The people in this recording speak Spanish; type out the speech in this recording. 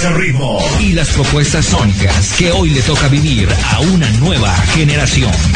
el ritmo y las propuestas sónicas que hoy le toca vivir a una nueva generación.